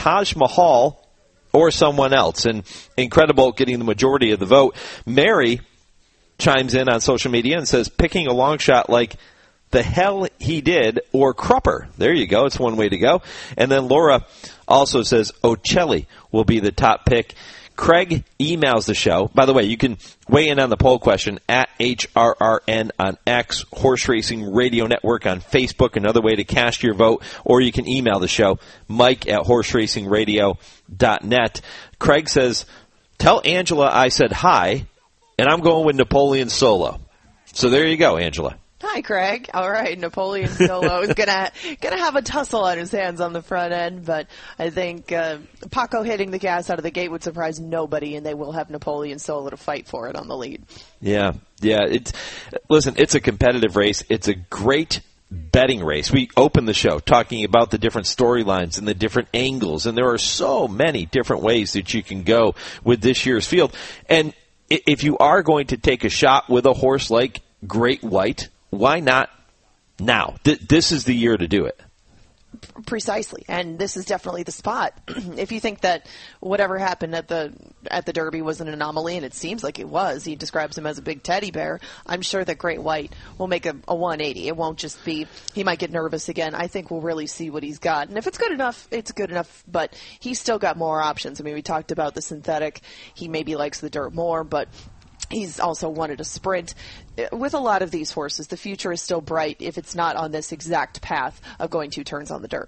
Taj Mahal or someone else. And Incredibolt getting the majority of the vote. Mary chimes in on social media and says, picking a long shot like the hell he did or Crupper. There you go. It's one way to go. And then Laura also says Ocelli will be the top pick. Craig emails the show. By the way, you can weigh in on the poll question at HRRN on X, Horse Racing Radio Network on Facebook, another way to cast your vote, or you can email the show, Mike at horseracingradio.net. Craig says, tell Angela I said hi, and I'm going with Napoleon Solo. So there you go, Angela. Hi, Craig. All right, Napoleon Solo is gonna have a tussle on his hands on the front end, but I think Paco hitting the gas out of the gate would surprise nobody, and they will have Napoleon Solo to fight for it on the lead. Yeah. Listen, it's a competitive race. It's a great betting race. We opened the show talking about the different storylines and the different angles, and there are so many different ways that you can go with this year's field. And if you are going to take a shot with a horse like Great White, why not now? This is the year to do it. Precisely, and this is definitely the spot. If you think that whatever happened at the Derby was an anomaly, and it seems like it was, he describes him as a big teddy bear, I'm sure that Great White will make a 180. It won't just be, he might get nervous again. I think we'll really see what he's got. And if it's good enough, it's good enough, but he's still got more options. I mean, we talked about the synthetic. He maybe likes the dirt more, but he's also wanted a sprint. With a lot of these horses, the future is still bright if it's not on this exact path of going 2 turns on the dirt.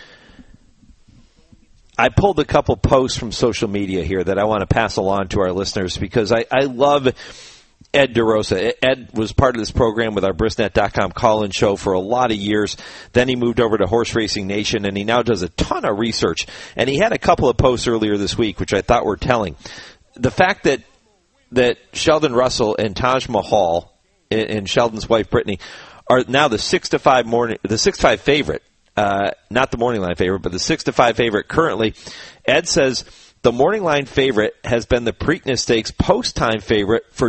I pulled a couple posts from social media here that I want to pass along to our listeners because I love Ed DeRosa. Ed was part of this program with our Brisnet.com call-in show for a lot of years. Then he moved over to Horse Racing Nation, and he now does a ton of research. And he had a couple of posts earlier this week, which I thought were telling. The fact that Sheldon Russell and Taj Mahal and Sheldon's wife Brittany are now the 6-5 favorite, not the morning line favorite, but the 6-5 favorite currently. Ed says the morning line favorite has been the Preakness Stakes post-time favorite for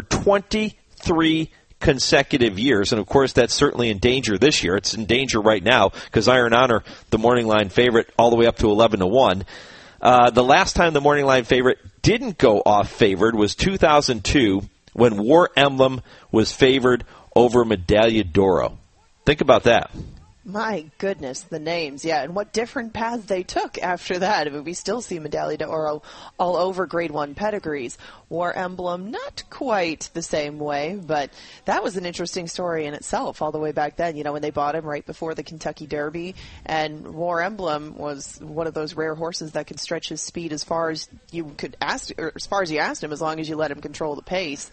23 consecutive years, and of course that's certainly in danger this year. It's in danger right now because Iron Honor, the morning line favorite, all the way up to 11-1. The last time the morning line favorite didn't go off favored was 2002 when War Emblem was favored over Medaglia d'Oro. Think about that. My goodness, the names, yeah, and what different paths they took after that. I mean, we still see Medaglia d'Oro all over Grade 1 pedigrees. War Emblem, not quite the same way, but that was an interesting story in itself all the way back then, when they bought him right before the Kentucky Derby, and War Emblem was one of those rare horses that could stretch his speed as far as you could ask, or as far as you asked him, as long as you let him control the pace.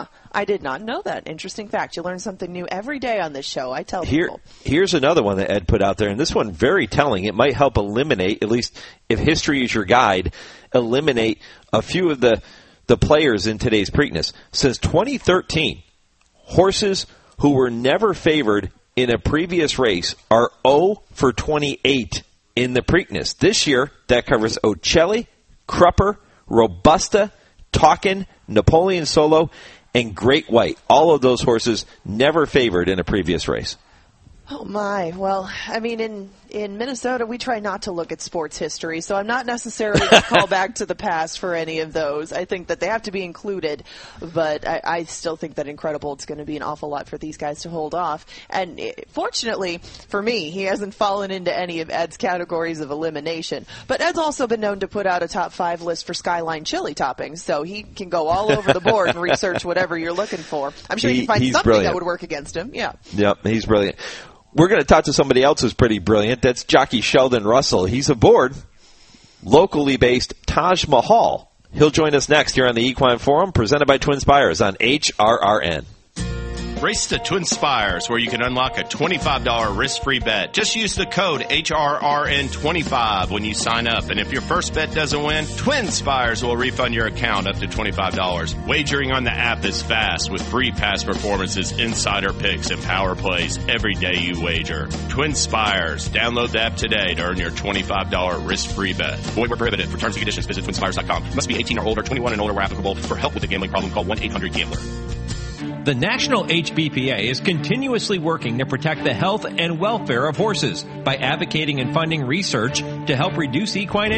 I did not know that. Interesting fact. You learn something new every day on this show, I tell people. Here's another one that Ed put out there, and this one very telling. It might help eliminate, at least if history is your guide, eliminate a few of the players in today's Preakness. Since 2013, horses who were never favored in a previous race are 0 for 28 in the Preakness. This year, that covers Ocelli, Crupper, Robusta, Talkin, Napoleon Solo, and Great White. All of those horses never favored in a previous race. Oh, my. Well, I mean, in Minnesota, we try not to look at sports history, so I'm not necessarily going to call back to the past for any of those. I think that they have to be included, but I still think that Incredibolt is going to be an awful lot for these guys to hold off. And fortunately for me, he hasn't fallen into any of Ed's categories of elimination. But Ed's also been known to put out a top 5 list for Skyline chili toppings, so he can go all over the board and research whatever you're looking for. I'm sure you can find something brilliant that would work against him. Yeah. Yep, he's brilliant. We're going to talk to somebody else who's pretty brilliant. That's jockey Sheldon Russell. He's aboard locally based Taj Mahal. He'll join us next here on the Equine Forum, presented by Twin Spires on HRRN. Race to Twin Spires, where you can unlock a $25 risk-free bet. Just use the code HRRN25 when you sign up. And if your first bet doesn't win, Twin Spires will refund your account up to $25. Wagering on the app is fast with free past performances, insider picks, and power plays every day you wager. Twin Spires. Download the app today to earn your $25 risk-free bet. Void where prohibited. For terms and conditions, visit twinspires.com. Must be 18 or older, 21 and older where applicable. For help with a gambling problem, call 1-800-GAMBLER. The National HBPA is continuously working to protect the health and welfare of horses by advocating and funding research to help reduce equine